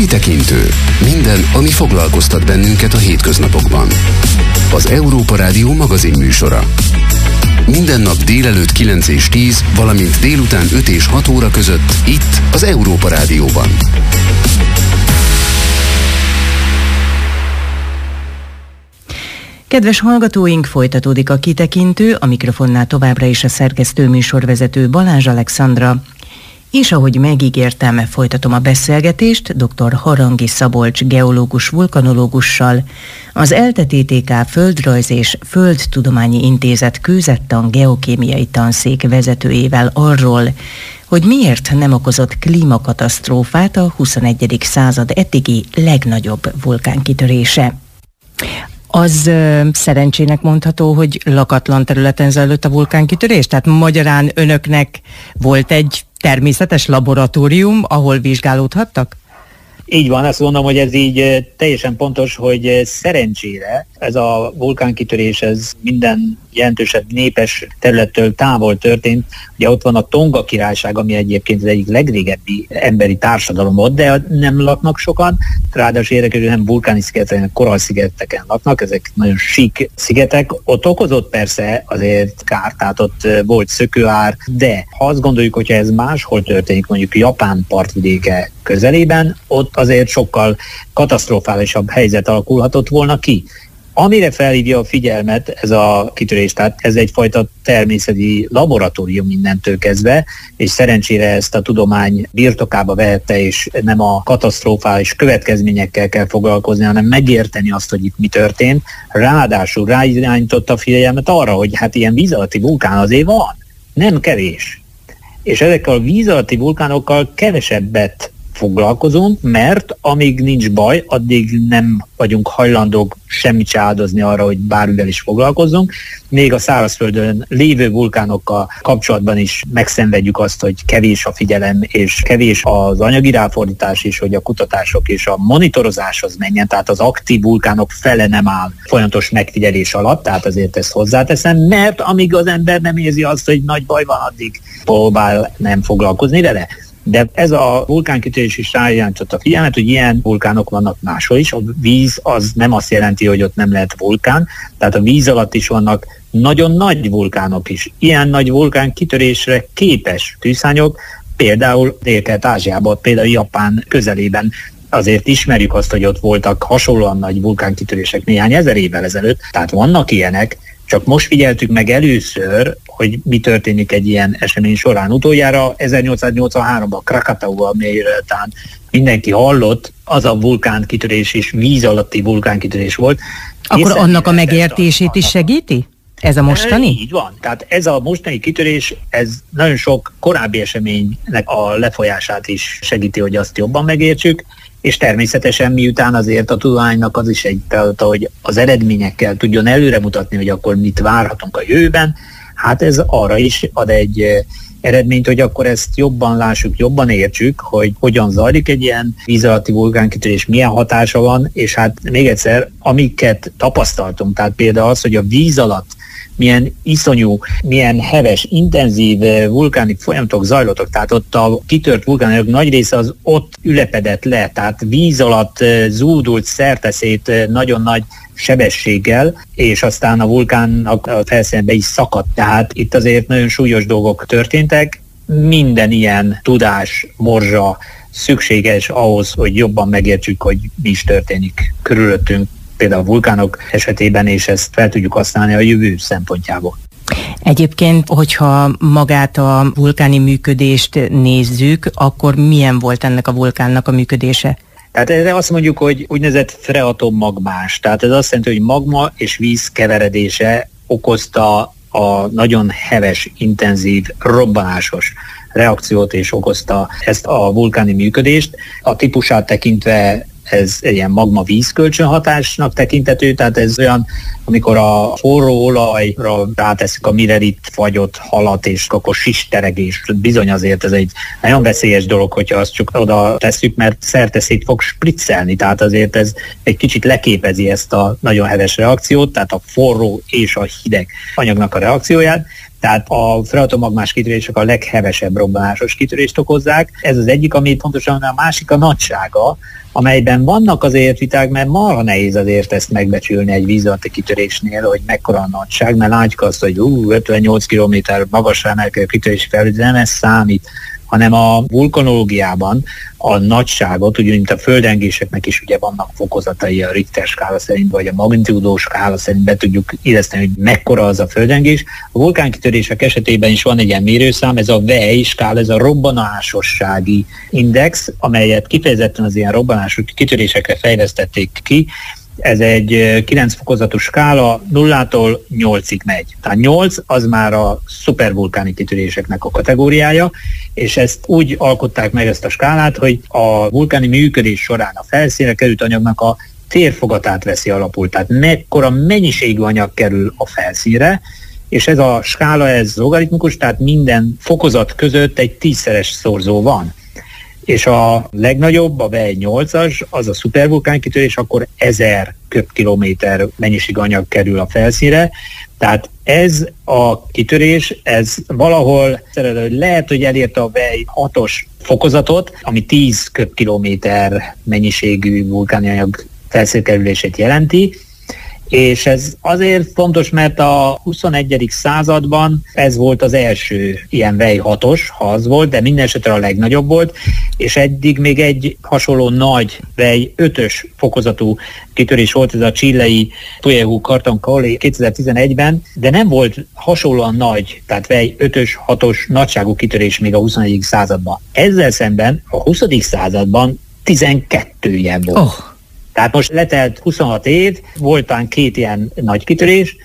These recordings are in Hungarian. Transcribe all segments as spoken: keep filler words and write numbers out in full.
Kitekintő. Minden, ami foglalkoztat bennünket a hétköznapokban. Az Európa Rádió magazinműsora. Minden nap délelőtt kilenc és tíz, valamint délután öt és hat óra között itt az Európa Rádióban. Kedves hallgatóink, folytatódik a Kitekintő, a mikrofonnál továbbra is a szerkesztő műsorvezető Balázs Alexandra. És ahogy megígértem, folytatom a beszélgetést dr. Harangi Szabolcs geológus vulkanológussal, az ELTE té té ká Földrajz és Földtudományi Intézet kőzettan geokémiai tanszék vezetőjével arról, hogy miért nem okozott klímakatasztrófát a huszonegyedik század eddigi legnagyobb vulkánkitörése. Az ö, szerencsének mondható, hogy lakatlan területen zajlott a vulkánkitörés? Tehát magyarán önöknek volt egy természetes laboratórium, ahol vizsgálódhattak? Így van, azt mondom, hogy ez így teljesen pontos, hogy szerencsére ez a vulkánkitörés, ez minden jelentősebb népes területtől távol történt. Ugye ott van a Tonga Királyság, ami egyébként az egyik legrégebbi emberi társadalom ott, de nem laknak sokan. Ráadásul érdekes, hogy nem vulkáni szigeteken, hanem korallszigeteken laknak, ezek nagyon sík szigetek. Ott okozott persze azért kárt, tehát ott volt szökőár, de ha azt gondoljuk, hogyha ez máshol történik, mondjuk Japán partvidéke közelében, ott azért sokkal katasztrofálisabb helyzet alakulhatott volna ki. Amire felhívja a figyelmet ez a kitörés, tehát ez egyfajta természeti laboratórium mindentől kezdve, és szerencsére ezt a tudomány birtokába vehette, és nem a katasztrofális következményekkel kell foglalkozni, hanem megérteni azt, hogy itt mi történt. Ráadásul ráirányította a figyelmet arra, hogy hát ilyen víz alatti vulkán azért van, nem kevés. És ezekkel a víz alatti vulkánokkal kevesebbet foglalkozunk, mert amíg nincs baj, addig nem vagyunk hajlandók semmit se áldozni arra, hogy bármivel is foglalkozzunk. Még a szárazföldön lévő vulkánokkal kapcsolatban is megszenvedjük azt, hogy kevés a figyelem, és kevés az anyagi ráfordítás is, hogy a kutatások és a monitorozáshoz menjen, tehát az aktív vulkánok fele nem áll folyamatos megfigyelés alatt, tehát azért ezt hozzáteszem, mert amíg az ember nem érzi azt, hogy nagy baj van, addig próbál nem foglalkozni vele. De ez a vulkánkitörés is ráirányította a figyelmet, hogy ilyen vulkánok vannak máshol is. A víz az nem azt jelenti, hogy ott nem lehet vulkán, tehát a víz alatt is vannak nagyon nagy vulkánok is. Ilyen nagy vulkánkitörésre képes tűzszárnyok, például Dél-Kelet-Ázsiában, például Japán közelében. Azért ismerjük azt, hogy ott voltak hasonlóan nagy vulkánkitörések néhány ezer évvel ezelőtt, tehát vannak ilyenek, csak most figyeltük meg először, hogy mi történik egy ilyen esemény során. Utoljára ezernyolcszáznyolcvanháromban Krakatauban, amelyről talán mindenki hallott, az a vulkánkitörés is víz alatti vulkánkitörés volt. Akkor Hiszen annak a megértését is segíti? Ez a mostani? Így van. Tehát ez a mostani kitörés, ez nagyon sok korábbi eseménynek a lefolyását is segíti, hogy azt jobban megértsük, és természetesen miután azért a tudománynak az is egy feladata, hogy az eredményekkel tudjon előre mutatni, hogy akkor mit várhatunk a jövőben, hát ez arra is ad egy eredményt, hogy akkor ezt jobban lássuk, jobban értsük, hogy hogyan zajlik egy ilyen víz alatti vulkánkitörés, milyen hatása van, és hát még egyszer, amiket tapasztaltunk, tehát például az, hogy a víz alatt milyen iszonyú, milyen heves, intenzív vulkáni folyamatok zajlottak, tehát ott a kitört vulkánok nagy része az ott ülepedett le, tehát víz alatt zúdult szerteszét nagyon nagy sebességgel, és aztán a vulkánnak a felszínbe is szakadt. Tehát itt azért nagyon súlyos dolgok történtek. Minden ilyen tudás, morzsa szükséges ahhoz, hogy jobban megértsük, hogy mi is történik körülöttünk, például a vulkánok esetében, és ezt fel tudjuk használni a jövő szempontjából. Egyébként, hogyha magát a vulkáni működést nézzük, akkor milyen volt ennek a vulkánnak a működése? Tehát erre azt mondjuk, hogy úgynevezett freatommagmás. Tehát ez azt jelenti, hogy magma és víz keveredése okozta a nagyon heves, intenzív, robbanásos reakciót, és okozta ezt a vulkáni működést. A típusát tekintve ez egy ilyen magma-víz kölcsönhatásnak tekintető, tehát ez olyan, amikor a forró olajra ráteszünk a mirelit fagyott halat, és akkor sisteregés. Bizony azért ez egy nagyon veszélyes dolog, hogyha azt csak oda tesszük, mert szerteszét fog spriccelni, tehát azért ez egy kicsit leképezi ezt a nagyon heves reakciót, tehát a forró és a hideg anyagnak a reakcióját. Tehát a freatomagmás kitörések a leghevesebb robbanásos kitörést okozzák. Ez az egyik, ami pontosan a másik a nagysága, amelyben vannak azért viták, mert marha nehéz azért ezt megbecsülni egy víz alatti kitörésnél, hogy mekkora a nagyság, mert látjuk azt, hogy ú, ötvennyolc kilométer magasra emelkedő kitörési felület, nem ez számít, hanem a vulkanológiában a nagyságot, ugye mint a földrengéseknek is ugye vannak fokozatai a Richter skála szerint, vagy a magnitúdó skála szerint be tudjuk illeszteni, hogy mekkora az a földrengés. A vulkánkitörések esetében is van egy ilyen mérőszám, ez a Vej skála, ez a robbanásossági index, amelyet kifejezetten az ilyen robbanásos kitörésekre fejlesztették ki. Ez egy kilenc fokozatú skála, nullától nyolcig megy. Tehát nyolc az már a szupervulkáni kitöréseknek a kategóriája, és ezt úgy alkották meg ezt a skálát, hogy a vulkáni működés során a felszínre került anyagnak a térfogatát veszi alapul. Tehát mekkora mennyiségű anyag kerül a felszínre, és ez a skála, ez logaritmikus, tehát minden fokozat között egy tízszeres szorzó van. És a legnagyobb, a Vej nyolcas, az a szupervulkánkitörés, akkor ezer köbkilométer mennyiség anyag kerül a felszínre. Tehát ez a kitörés, ez valahol lehet, hogy elérte a Vej hatos fokozatot, ami tíz köbkilométer mennyiségű vulkáni anyag felszínkerülését jelenti, és ez azért fontos, mert a huszonegyedik században ez volt az első ilyen Vej hatos, ha az volt, de minden esetre a legnagyobb volt, és eddig még egy hasonló nagy Vej ötös fokozatú kitörés volt, ez a chilei Tuyehu Karton Caolí kétezer-tizenegyben, de nem volt hasonlóan nagy, tehát Vej ötös, hatos nagyságú kitörés még a huszonegyedik században. Ezzel szemben a huszadik században tizenkettő ilyen volt. Oh. Tehát most letelt huszonhat év, voltán két ilyen nagy kitörés,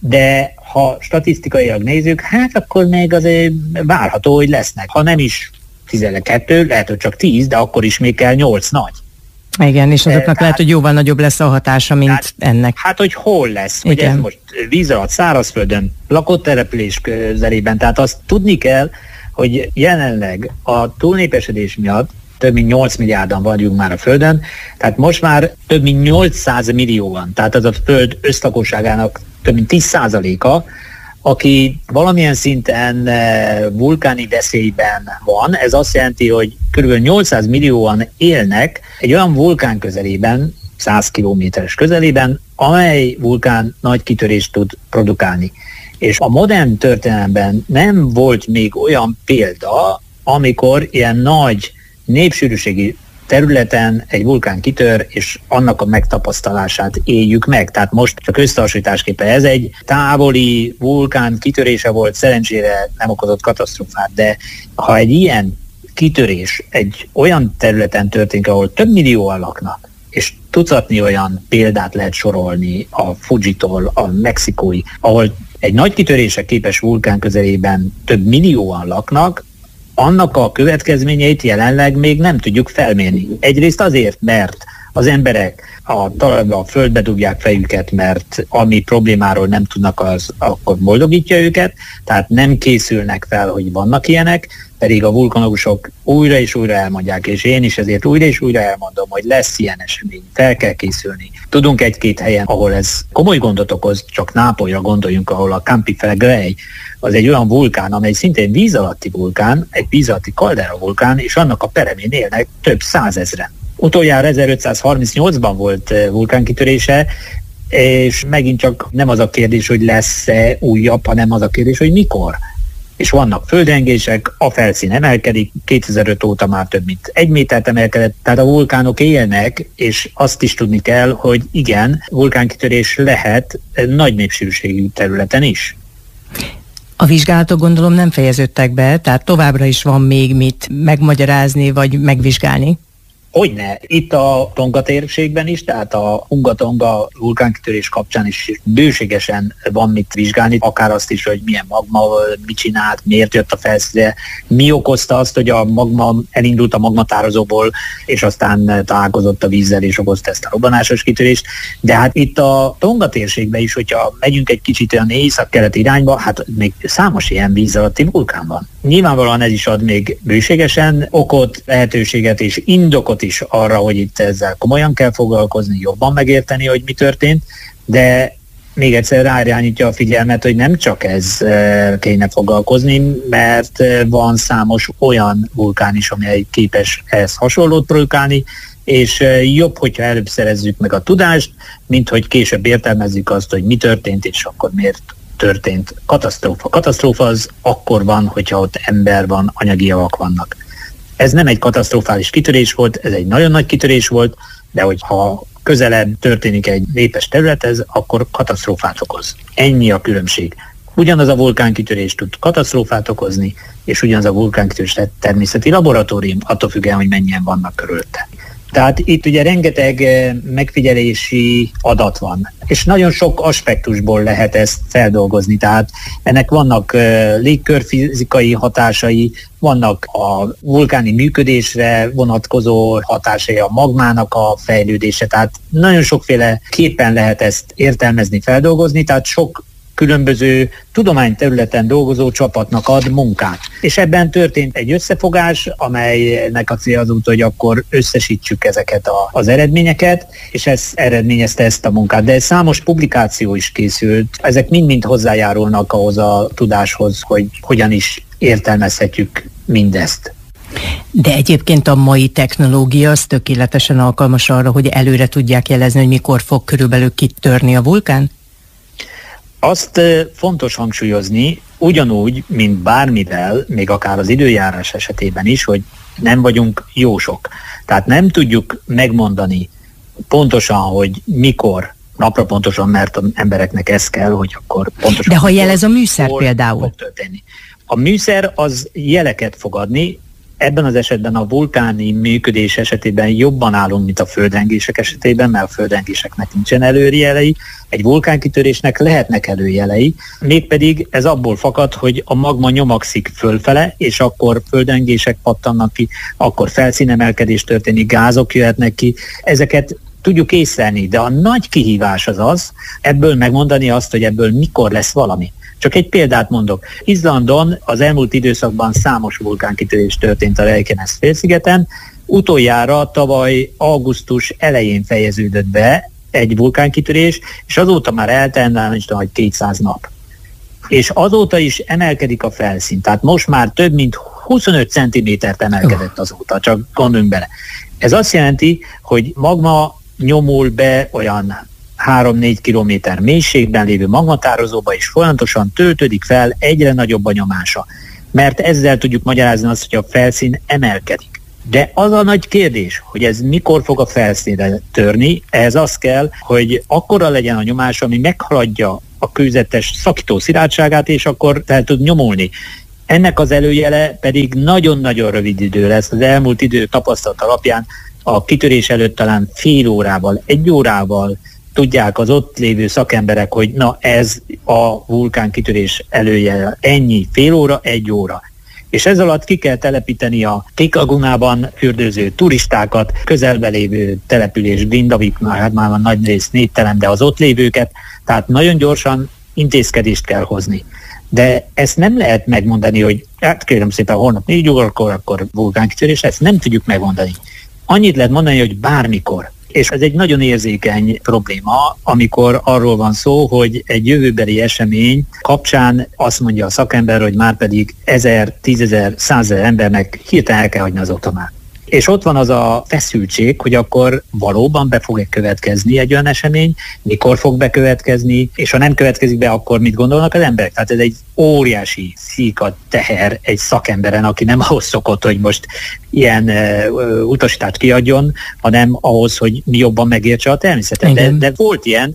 de ha statisztikailag nézzük, hát akkor még azért várható, hogy lesznek. Ha nem is tizenkettő, lehet, hogy csak tíz, de akkor is még kell nyolc nagy. Igen, és azoknak tehát, lehet, hogy jóval nagyobb lesz a hatása, mint tehát, ennek. Hát, hogy hol lesz, hogy ez most víz alatt, szárazföldön, lakott település közelében, tehát azt tudni kell, hogy jelenleg a túlnépesedés miatt több mint nyolc milliárdan vagyunk már a Földön, tehát most már több mint nyolcszáz millióan, tehát az a Föld összlakosságának több mint tíz százaléka, aki valamilyen szinten vulkáni veszélyben van. Ez azt jelenti, hogy kb. nyolcszáz millióan élnek egy olyan vulkán közelében, száz kilométeres közelében, amely vulkán nagy kitörést tud produkálni. És a modern történelemben nem volt még olyan példa, amikor ilyen nagy népsűrűségi területen egy vulkán kitör, és annak a megtapasztalását éljük meg. Tehát most csak összehasonlításképpen ez egy távoli vulkán kitörése volt, szerencsére nem okozott katasztrófát, de ha egy ilyen kitörés egy olyan területen történik, ahol több millióan laknak, és tucatnyi olyan példát lehet sorolni a Fujitól a mexikói, ahol egy nagy kitörésre képes vulkán közelében több millióan laknak, annak a következményeit jelenleg még nem tudjuk felmérni. Egyrészt azért, mert az emberek a talajba, a földbe dugják fejüket, mert ami problémáról nem tudnak, az akkor boldogítja őket, tehát nem készülnek fel, hogy vannak ilyenek, pedig a vulkanológusok újra és újra elmondják, és én is ezért újra és újra elmondom, hogy lesz ilyen esemény, fel kell készülni. Tudunk egy-két helyen, ahol ez komoly gondot okoz, csak Nápolyra gondoljunk, ahol a Campi Flegrei, az egy olyan vulkán, amely szintén víz alatti vulkán, egy víz alatti kaldera vulkán, és annak a peremén élnek több százezren. Utoljára ezerötszázharmincnyolcban volt vulkánkitörése, és megint csak nem az a kérdés, hogy lesz-e újabb, hanem az a kérdés, hogy mikor. És vannak földrengések, a felszín emelkedik, kétezer-öt óta már több mint egy métert emelkedett, tehát a vulkánok élnek, és azt is tudni kell, hogy igen, vulkánkitörés lehet nagy népsűrűségű területen is. A vizsgálatok gondolom nem fejeződtek be, tehát továbbra is van még mit megmagyarázni, vagy megvizsgálni. Hogyne. Itt a Tonga térségben is, tehát a Hunga-Tonga vulkánkitörés kapcsán is bőségesen van mit vizsgálni, akár azt is, hogy milyen magma, mit csinált, miért jött a felszínre, mi okozta azt, hogy a magma elindult a magmatározóból, és aztán találkozott a vízzel, és okozta ezt a robbanásos kitörést. De hát itt a Tonga térségben is, hogyha megyünk egy kicsit olyan észak-kelet irányba, hát még számos ilyen víz alatti vulkán van. Nyilvánvalóan ez is ad még bőségesen okot, lehetőséget és indokot is arra, hogy itt ezzel komolyan kell foglalkozni, jobban megérteni, hogy mi történt, de még egyszer ráirányítja a figyelmet, hogy nem csak ez kéne foglalkozni, mert van számos olyan vulkán is, amely képes ehhez hasonlót produkálni, és jobb, hogyha előbb szerezzük meg a tudást, mint hogy később értelmezzük azt, hogy mi történt, és akkor miért történt katasztrófa. Katasztrófa az akkor van, hogyha ott ember van, anyagi javak vannak. Ez nem egy katasztrofális kitörés volt, ez egy nagyon nagy kitörés volt, de hogyha közelebb történik egy népes területhez, akkor katasztrófát okoz. Ennyi a különbség. Ugyanaz a vulkánkitörés tud katasztrófát okozni, és ugyanaz a vulkánkitörés természeti laboratórium, attól függően, hogy mennyien vannak körülötte. Tehát itt ugye rengeteg megfigyelési adat van, és nagyon sok aspektusból lehet ezt feldolgozni, tehát ennek vannak légkörfizikai hatásai, vannak a vulkáni működésre vonatkozó hatásai, a magmának a fejlődése, tehát nagyon sokféle képen lehet ezt értelmezni, feldolgozni, tehát sok különböző tudományterületen dolgozó csapatnak ad munkát. És ebben történt egy összefogás, amelynek a célja az út, hogy akkor összesítsük ezeket a, az eredményeket, és ez eredményezte ezt a munkát. De számos publikáció is készült, ezek mind-mind hozzájárulnak ahhoz a tudáshoz, hogy hogyan is értelmezhetjük mindezt. De egyébként a mai technológia az tökéletesen alkalmas arra, hogy előre tudják jelezni, hogy mikor fog körülbelül kitörni a vulkán? Azt fontos hangsúlyozni, ugyanúgy, mint bármivel, még akár az időjárás esetében is, hogy nem vagyunk jósok. Tehát nem tudjuk megmondani pontosan, hogy mikor, napra pontosan, mert az embereknek ez kell, hogy akkor pontosan... De ha jelez a műszer például? A műszer az jeleket fog adni, ebben az esetben a vulkáni működés esetében jobban állunk, mint a földrengések esetében, mert a földrengéseknek nincsen előjelei, egy vulkánkitörésnek lehetnek előjelei, mégpedig ez abból fakad, hogy a magma nyomakszik fölfele, és akkor földrengések pattannak ki, akkor felszínemelkedés történik, gázok jöhetnek ki, ezeket tudjuk észlelni, de a nagy kihívás az az, ebből megmondani azt, hogy ebből mikor lesz valami. Csak egy példát mondok. Izlandon az elmúlt időszakban számos vulkánkitörés történt a Reykjanes félszigeten. Utoljára tavaly augusztus elején fejeződött be egy vulkánkitörés, és azóta már eltelt, nem is tudom, hogy kétszáz nap. És azóta is emelkedik a felszín. Tehát most már több mint huszonöt centimétert emelkedett azóta, csak gondoljunk bele. Ez azt jelenti, hogy magma nyomul be olyan három-négy kilométer mélységben lévő magmatározóba, és folyamatosan töltődik fel, egyre nagyobb a nyomása. Mert ezzel tudjuk magyarázni azt, hogy a felszín emelkedik. De az a nagy kérdés, hogy ez mikor fog a felszínre törni, ehhez az kell, hogy akkora legyen a nyomás, ami meghaladja a kőzetes szakító szilárdságát, és akkor fel tud nyomulni. Ennek az előjele pedig nagyon-nagyon rövid idő lesz. Az elmúlt idő tapasztalat alapján a kitörés előtt talán fél órával, egy órával tudják az ott lévő szakemberek, hogy na ez a vulkánkitörés előjel, ennyi, fél óra, egy óra. És ez alatt ki kell telepíteni a Kék-lagunában fürdőző turistákat, közelbe lévő település Grindavik, hát már van nagy rész négytelen, de az ott lévőket, tehát nagyon gyorsan intézkedést kell hozni. De ezt nem lehet megmondani, hogy hát kérem szépen holnap négy órakor, akkor vulkánkitörés, ezt nem tudjuk megmondani. Annyit lehet mondani, hogy bármikor. És ez egy nagyon érzékeny probléma, amikor arról van szó, hogy egy jövőbeli esemény kapcsán azt mondja a szakember, hogy már pedig ezer, tízezer, százezer embernek hirtelen el kell hagyni az otthonát. És ott van az a feszültség, hogy akkor valóban be fog-e következni egy olyan esemény, mikor fog bekövetkezni, és ha nem következik be, akkor mit gondolnak az emberek? Tehát ez egy óriási szíka teher egy szakemberen, aki nem ahhoz szokott, hogy most ilyen uh, utasítást kiadjon, hanem ahhoz, hogy jobban megértse a természetet. De, de volt ilyen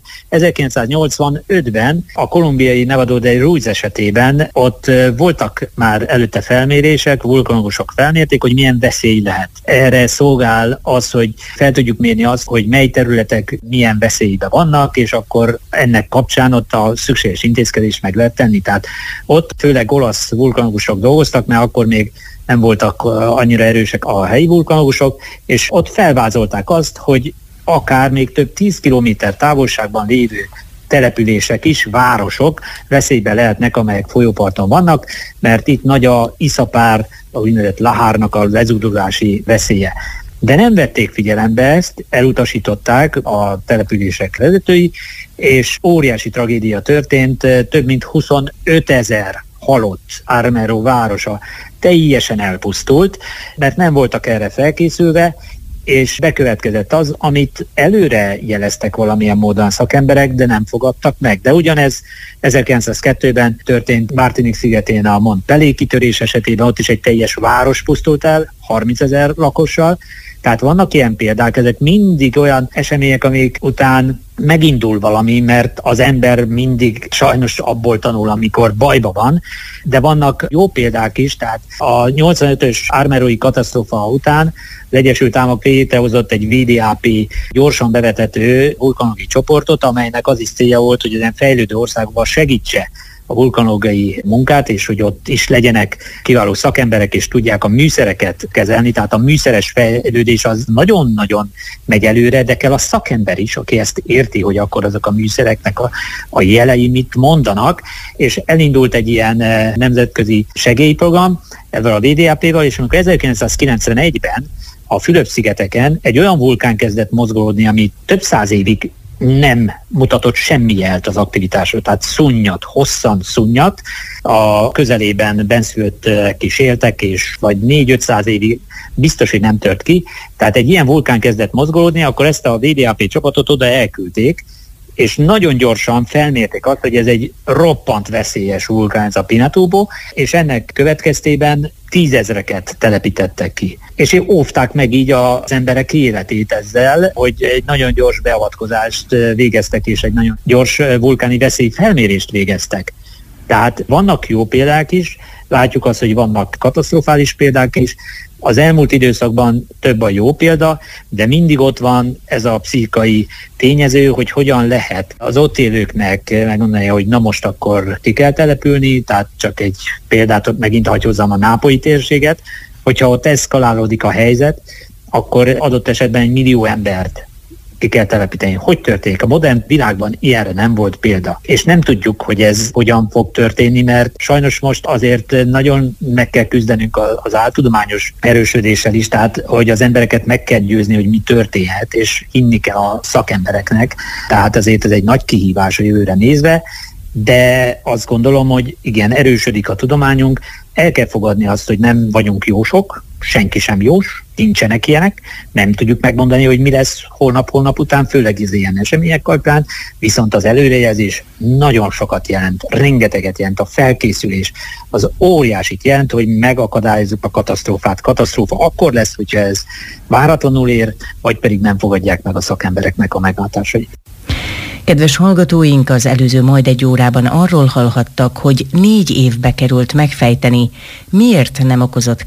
ezerkilencszáznyolcvanötben a kolumbiai Nevado de Ruiz esetében, ott uh, voltak már előtte felmérések, vulkanogusok felmérték, hogy milyen veszély lehet. Erre szolgál az, hogy fel tudjuk mérni azt, hogy mely területek milyen veszélyben vannak, és akkor ennek kapcsán ott a szükséges intézkedést meg lehet tenni. Tehát ott főleg olasz vulkanogusok dolgoztak, mert akkor még nem voltak annyira erősek a helyi vulkanogusok, és ott felvázolták azt, hogy akár még több tíz kilométer távolságban lévő települések is, városok veszélyben lehetnek, amelyek folyóparton vannak, mert itt nagy a iszapár, a úgynevezett lahárnak a lezúdulási veszélye. De nem vették figyelembe ezt, elutasították a települések vezetői, és óriási tragédia történt, több mint huszonötezer halott Armero városa teljesen elpusztult, mert nem voltak erre felkészülve, és bekövetkezett az, amit előre jeleztek valamilyen módon szakemberek, de nem fogadtak meg. De ugyanez ezerkilencszázkettőben történt Martinique szigetén a Mont Pelé kitörés esetében, ott is egy teljes város pusztult el, harmincezer lakossal. Tehát vannak ilyen példák, ezek mindig olyan események, amik után megindul valami, mert az ember mindig sajnos abból tanul, amikor bajba van, de vannak jó példák is, tehát a nyolcvanötös Armerói katasztrófa után az Egyesült Államok létrehozott egy vé dé á pé gyorsan bevetető vulkanológiai csoportot, amelynek az is célja volt, hogy ezen fejlődő országokban segítse a vulkanológiai munkát, és hogy ott is legyenek kiváló szakemberek, és tudják a műszereket kezelni, tehát a műszeres fejlődés az nagyon-nagyon megy előre, de kell a szakember is, aki ezt érti, hogy akkor azok a műszereknek a, a jelei mit mondanak, és elindult egy ilyen nemzetközi segélyprogram ezzel a vé dé á pével, és amikor ezerkilencszázkilencvenegyben a Fülöp-szigeteken egy olyan vulkán kezdett mozgolódni, ami több száz évig nem mutatott semmi jelt az aktivitásról, tehát szunnyat, hosszan szunnyat, a közelében benszülöttek is éltek, és vagy négy-ötszáz évig biztos, hogy nem tört ki, tehát egy ilyen vulkán kezdett mozgolódni, akkor ezt a vé dé á pé csapatot oda elküldték, és nagyon gyorsan felmérték azt, hogy ez egy roppant veszélyes vulkán, ez a Pinatubo, és ennek következtében tízezreket telepítettek ki. És óvták meg így az emberek életét ezzel, hogy egy nagyon gyors beavatkozást végeztek, és egy nagyon gyors vulkáni veszély felmérést végeztek. Tehát vannak jó példák is, látjuk azt, hogy vannak katasztrofális példák is. Az elmúlt időszakban több a jó példa, de mindig ott van ez a pszichai tényező, hogy hogyan lehet az ott élőknek megmondani, hogy na most akkor ki kell települni, tehát csak egy példát megint hagy hozzám a nápolyi térséget, hogyha ott eszkalálódik a helyzet, akkor adott esetben egy millió embert ki kell telepíteni. Hogy történik? A modern világban ilyenre nem volt példa. És nem tudjuk, hogy ez hogyan fog történni, mert sajnos most azért nagyon meg kell küzdenünk az áltudományos erősödéssel is, tehát hogy az embereket meg kell győzni, hogy mi történhet, és hinni kell a szakembereknek. Tehát azért ez egy nagy kihívás a jövőre nézve, de azt gondolom, hogy igen, erősödik a tudományunk, el kell fogadni azt, hogy nem vagyunk jósok, senki sem jós, nincsenek ilyenek, nem tudjuk megmondani, hogy mi lesz holnap-holnap után, főleg az ilyen események kapcsán, viszont az előrejelzés nagyon sokat jelent, rengeteget jelent, a felkészülés, az óriásit jelent, hogy megakadályozzuk a katasztrófát. Katasztrófa akkor lesz, hogyha ez váratlanul ér, vagy pedig nem fogadják meg a szakembereknek a meglátásait. Kedves hallgatóink, az előző majd egy órában arról hallhattak, hogy négy évbe került megfejteni, miért nem okozott